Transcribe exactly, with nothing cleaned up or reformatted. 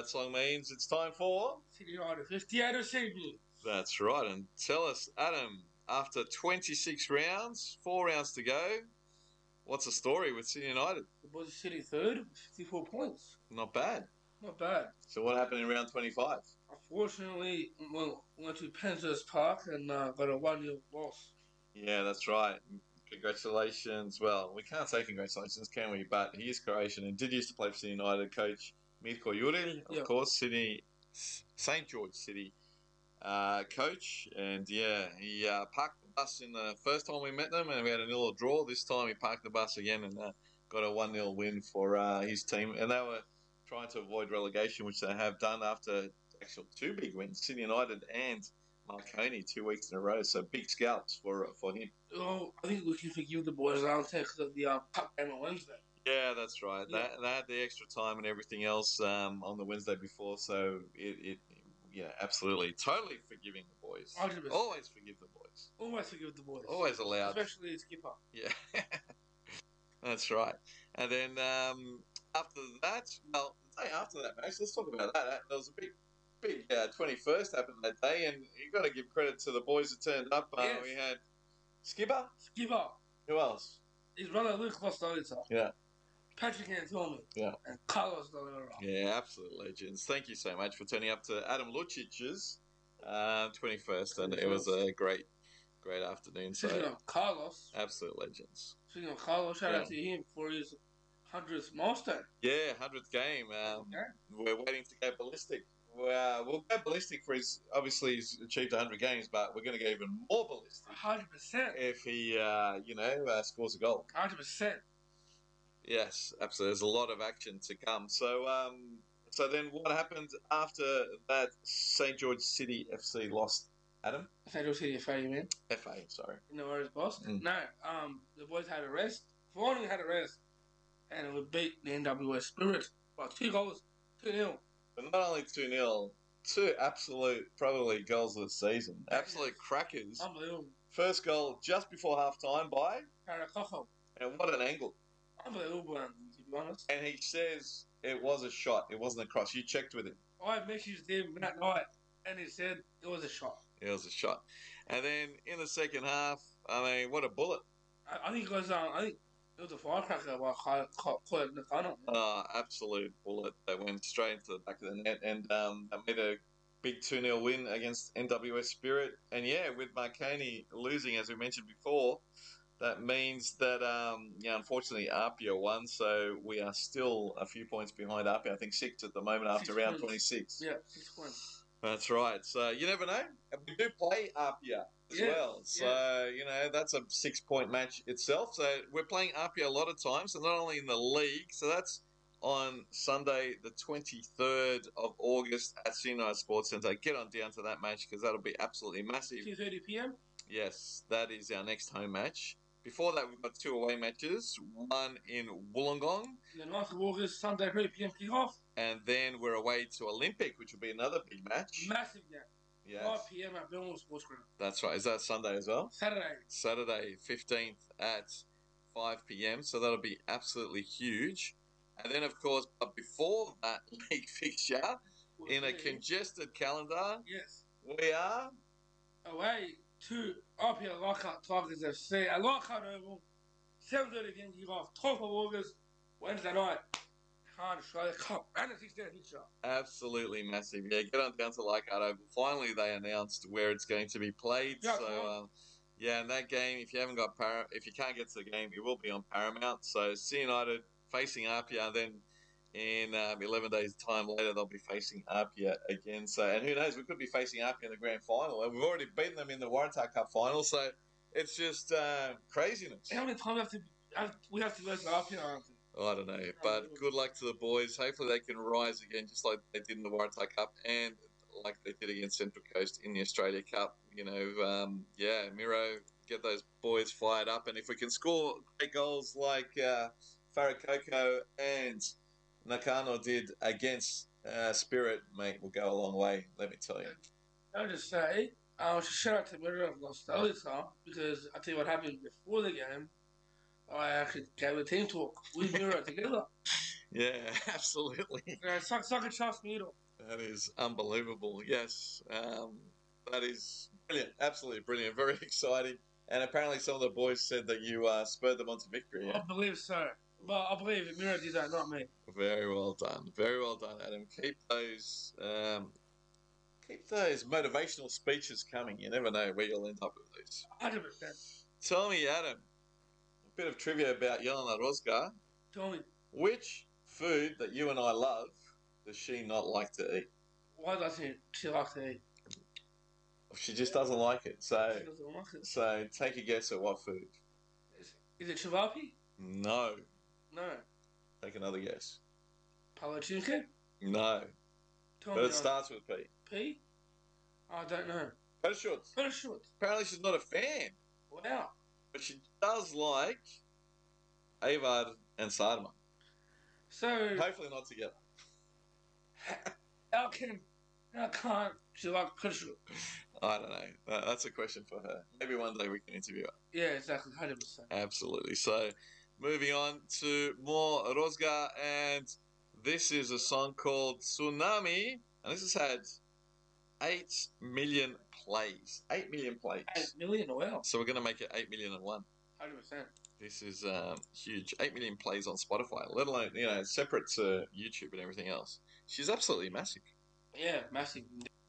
that song means it's time for City United fifty-eight or seventy. That's right. And tell us, Adam, after twenty-six rounds, four rounds to go, what's the story with City United? The boys are City third with fifty-four points. Not bad. Not bad. So what happened in round twenty-five? Unfortunately, well, went to Penshurst Park and uh, got a one nil loss. Yeah, that's right. Congratulations. Well, we can't say congratulations, can we? But he is Croatian and did used to play for City United. Coach Mirko Juric, of Yep. course, Sydney, Saint George City uh, coach. And yeah, he uh, parked the bus in the first time we met them and we had a nil draw. This time he parked the bus again and uh, got a one nil win for uh, his team. And they were trying to avoid relegation, which they have done after actually two big wins, City United and Marconi, two weeks in a row. So big scalps for for him. Oh, I think we can forgive the boys around here because of the uh, cup game on Wednesday. Yeah, that's right. Yeah. They, they had the extra time and everything else um, on the Wednesday before, so it, it, yeah, absolutely, totally forgiving the boys. one hundred percent. Always forgive the boys. Always forgive the boys. Always allowed. Especially the skipper. Yeah, that's right. And then um, after that, well, the day after that match, let's talk about that. There was a big, big uh, twenty-first happened that day, and you got to give credit to the boys that turned up. Uh, Yes. We had Skipper. Skipper. Who else? His brother Luke Costello. Yeah. Patrick Antomi. Yeah. And Carlos Dolera. Yeah, absolute legends. Thank you so much for turning up to Adam Lucic's uh, twenty-first, and it was a great, great afternoon. Speaking So, of Carlos, absolute legends. speaking of Carlos, shout Yeah. out to him for his hundredth milestone. Yeah, hundredth game. Um, Okay. We're waiting to go ballistic. Well, we'll go ballistic for his. Obviously, he's achieved one hundred games, but we're going to go even more ballistic hundred percent. if he, uh, you know, uh, scores a goal. Hundred percent. Yes, absolutely. There's a lot of action to come. So, um, so then what happened after that? Saint George City F C lost. Adam, Saint George City F A, you mean? F A. Sorry. No worries, boss. Mm. No, um, the boys had a rest. Finally had a rest, and we beat the N W S Spirit by two goals, two nil. But not only two nil, two absolute probably goals of the season. Absolute crackers. Unbelievable. First goal just before half time by, Paracojo. and what an angle. Unbelievable, um, to be honest. And he says it was a shot, it wasn't a cross. You checked with him. I messaged him that night, and he said it was a shot. It was a shot. And then in the second half, I mean, what a bullet. I, I think it was, um, I think it was a firecracker by Kyle Nakano. Uh, absolute bullet that went straight into the back of the net and um, that made a big two nil win against N W S Spirit. And yeah, with Marconi losing, as we mentioned before, that means that, um, yeah, unfortunately, Apia won, so we are still a few points behind Apia. I think six at the moment after Six round points. twenty-six. Yeah, six points. That's right. So you never know. And we do play Apia as Yes, well. So, you know, that's a six-point match itself. So we're playing Apia a lot of times, and not only in the league. So that's on Sunday, the twenty-third of August at Sinai Sports Centre. Get on down to that match because that'll be absolutely massive. two thirty p.m. Yes, that is our next home match. Before that, we've got two away matches, one in Wollongong, The ninth of August, Sunday, three p.m. kickoff. and then we're away to Olympic, which will be another big match. Massive game. Yes, five p.m. at Belmore Sports Ground. that's right. Is that Sunday as well? Saturday. Saturday, fifteenth at five p.m. So that'll be absolutely huge. And then, of course, but before that league fixture, in a Okay. congested calendar, Yes. we are Away to R P L Lockhart Tigers F C at Lockhart Oval. seven thirty p.m. kickoff, twelfth of August, Wednesday night. Can't Australia Cup and a six-day fixture. absolutely massive. Yeah, get on down to Leichhardt Oval. Finally, they announced where it's going to be played. Yeah, so, come um, yeah, and that game, if you haven't got Par- if you can't get to the game, it will be on Paramount. So, C United facing Apia, then in um, eleven days' time later, they'll be facing Apia again. So, and who knows, we could be facing Apia in the grand final. And we've already beaten them in the Waratah Cup final. So, it's just uh, craziness. How many times have to have, we have to go to R P L? aren't we? I don't know, but good luck to the boys. Hopefully they can rise again, just like they did in the Waratah Cup and like they did against Central Coast in the Australia Cup. You know, um, yeah, Miro, get those boys fired up, and if we can score great goals like uh, Farakoko and Nakano did against uh, Spirit, mate, we'll go a long way. Let me tell you. I'll just say, uh, shout out to Miro of Nostalgia because I tell you what happened before the game. I actually gave a team talk with Miro together. Yeah, absolutely. Yeah, it's like, it's like a trust needle. That is unbelievable. Yes, um, that is brilliant. Absolutely brilliant. Very exciting. And apparently, some of the boys said that you uh, spurred them on to victory. I Yeah? believe so. But I believe Miro did that, not me. Very well done. Very well done, Adam. Keep those um, keep those motivational speeches coming. You never know where you'll end up with these. one hundred percent. Tell me, Adam, a bit of trivia about Jelena Rozga. Tell me, Which food that you and I love does she not like to eat? why doesn't she like to eat? She just doesn't like it. So, She doesn't like it. so take a guess at what food. Is, is it chivapi? No. No. Take another guess. Palachinke? No. Tell But me. it starts with P. P? I don't know. Petashoots. But it should. Apparently she's not a fan, Wow. but she does like Avad and Sadama. So, Hopefully not together. how can, how can't she like Petashut? I don't know. That- That's a question for her. Maybe one day we can interview her. Yeah, exactly, one hundred percent. Absolutely. So, moving on to more Rozga, and this is a song called Tsunami, and this has had eight million plays. Eight million plays. eight million, wow. So we're going to make it eight million and one. one hundred percent. This is um, huge. eight million plays on Spotify, let alone, you know, separate to YouTube and everything else. She's absolutely massive. Yeah, massive.